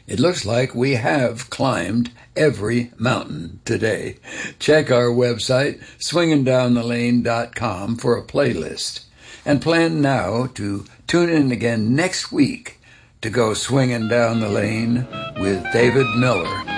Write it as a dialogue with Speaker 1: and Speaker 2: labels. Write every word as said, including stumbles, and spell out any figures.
Speaker 1: It looks like we have climbed every mountain today. Check our website, swinging down the lane dot com, for a playlist. And plan now to tune in again next week to go swinging down the lane with David Miller.